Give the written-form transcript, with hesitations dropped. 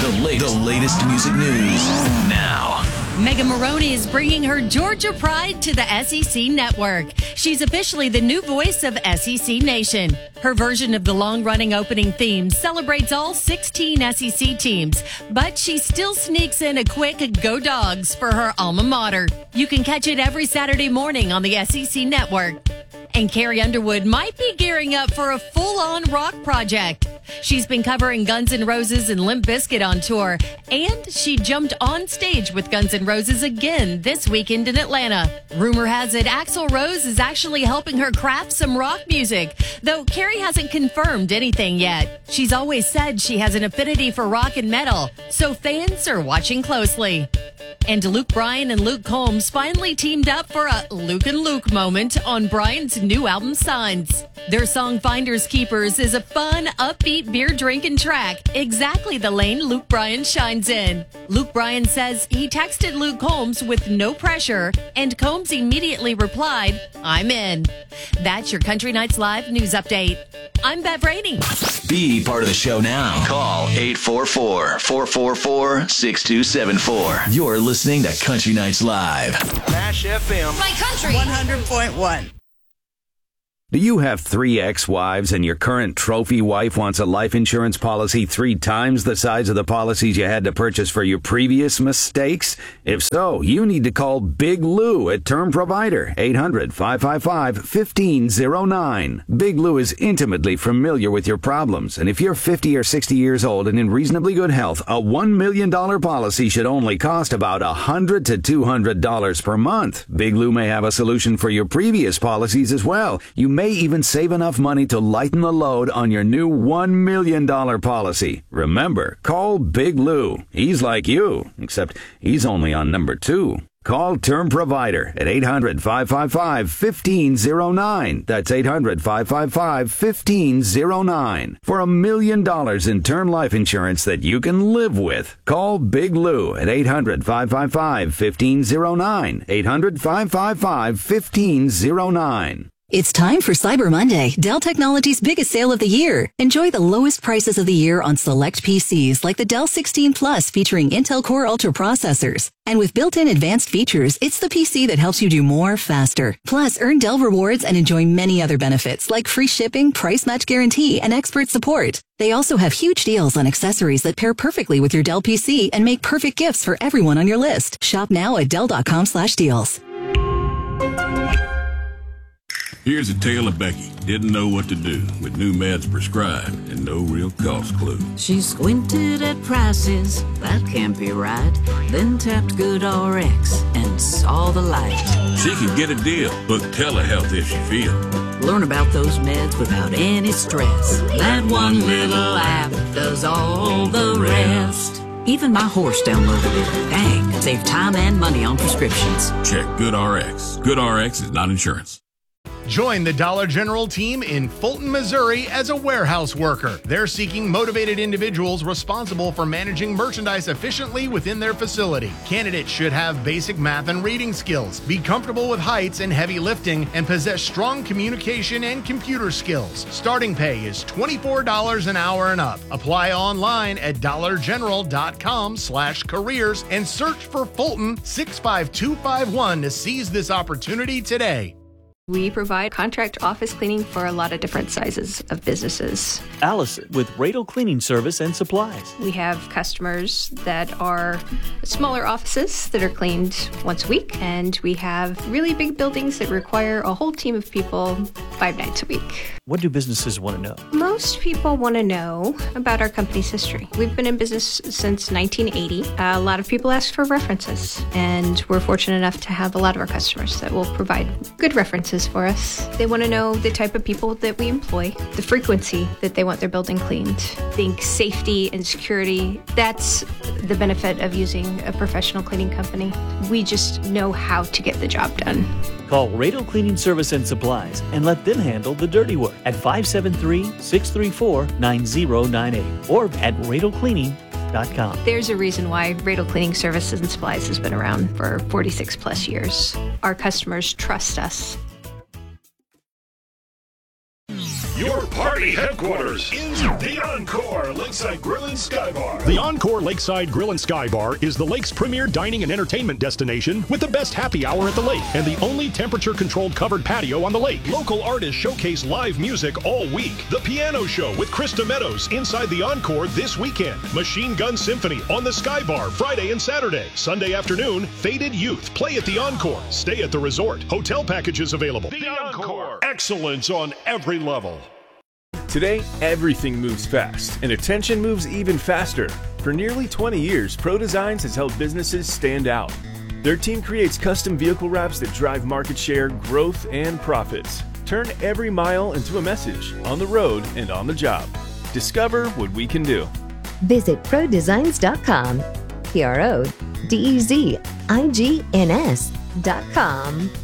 The latest music news now. Megan Maroney is bringing her Georgia pride to the SEC network. She's officially the new voice of SEC Nation. Her version of the long-running opening theme celebrates all 16 SEC teams, but she still sneaks in a quick Go Dogs for her alma mater. You can catch it every Saturday morning on the SEC network. And Carrie Underwood might be gearing up for a full-on rock project. She's been covering Guns N' Roses and Limp Bizkit on tour, and she jumped on stage with Guns N' Roses again this weekend in Atlanta. Rumor has it Axl Rose is actually helping her craft some rock music, though Carrie hasn't confirmed anything yet. She's always said she has an affinity for rock and metal, so fans are watching closely. And Luke Bryan and Luke Combs finally teamed up for a Luke and Luke moment on Bryan's new album, Signs. Their song Finders Keepers is a fun, upbeat, beer-drinking track, exactly the lane Luke Bryan shines in. Luke Bryan says he texted Luke Combs with no pressure, and Combs immediately replied, "I'm in." That's your Country Nights Live news update. I'm Bev Rainey. Be part of the show now. Call 844-444-6274. You're listening to Country Nights Live. Nash FM. My country. 100.1. Do you have 3 ex-wives and your current trophy wife wants a life insurance policy 3 times the size of the policies you had to purchase for your previous mistakes? If so, you need to call Big Lou at Term Provider, 800-555-1509. Big Lou is intimately familiar with your problems, and if you're 50 or 60 years old and in reasonably good health, a $1 million policy should only cost about $100 to $200 per month. Big Lou may have a solution for your previous policies as well. You may even save enough money to lighten the load on your new $1 million policy. Remember, call Big Lou. He's like you, except he's only on number 2. Call Term Provider at 800-555-1509. That's 800-555-1509. For $1 million in term life insurance that you can live with. Call Big Lou at 800-555-1509. 800-555-1509. It's time for Cyber Monday, Dell Technologies' biggest sale of the year. Enjoy the lowest prices of the year on select PCs like the Dell 16 Plus featuring Intel Core Ultra processors. And with built-in advanced features, it's the PC that helps you do more faster. Plus, earn Dell rewards and enjoy many other benefits like free shipping, price match guarantee, and expert support. They also have huge deals on accessories that pair perfectly with your Dell PC and make perfect gifts for everyone on your list. Shop now at Dell.com/deals. Here's a tale of Becky. Didn't know what to do with new meds prescribed and no real cost clue. She squinted at prices, that can't be right. Then tapped GoodRx and saw the light. She could get a deal. Book telehealth if she feels. Learn about those meds without any stress. That one little app does all the rest. Even my horse downloaded it. Dang, save time and money on prescriptions. Check GoodRx. GoodRx is not insurance. Join the Dollar General team in Fulton, Missouri as a warehouse worker. They're seeking motivated individuals responsible for managing merchandise efficiently within their facility. Candidates should have basic math and reading skills, be comfortable with heights and heavy lifting, and possess strong communication and computer skills. Starting pay is $24 an hour and up. Apply online at dollargeneral.com/careers and search for Fulton 65251 to seize this opportunity today. We provide contract office cleaning for a lot of different sizes of businesses. Allison with Radel Cleaning Service and Supplies. We have customers that are smaller offices that are cleaned once a week, and we have really big buildings that require a whole team of people 5 nights a week. What do businesses want to know? Most people want to know about our company's history. We've been in business since 1980. A lot of people ask for references, and we're fortunate enough to have a lot of our customers that will provide good references for us. They want to know the type of people that we employ, the frequency that they want their building cleaned. Think safety and security. That's the benefit of using a professional cleaning company. We just know how to get the job done. Call Radel Cleaning Service and Supplies and let them handle the dirty work at 573-634-9098 or at radelcleaning.com. There's a reason why Radel Cleaning Services and Supplies has been around for 46 plus years. Our customers trust us. Your Party headquarters is the Encore Lakeside Grill and Sky Bar. The Encore Lakeside Grill and Sky Bar is the lake's premier dining and entertainment destination with the best happy hour at the lake and the only temperature-controlled covered patio on the lake. Local artists showcase live music all week. The Piano Show with Krista Meadows inside the Encore this weekend. Machine Gun Symphony on the Sky Bar Friday and Saturday. Sunday afternoon, Faded Youth play at the Encore. Stay at the resort. Hotel packages available. The Encore. Excellence on every level. Today, everything moves fast, and attention moves even faster. For nearly 20 years, Pro Designs has helped businesses stand out. Their team creates custom vehicle wraps that drive market share, growth, and profits. Turn every mile into a message, on the road and on the job. Discover what we can do. Visit ProDesigns.com. PRODEZIGNS.com.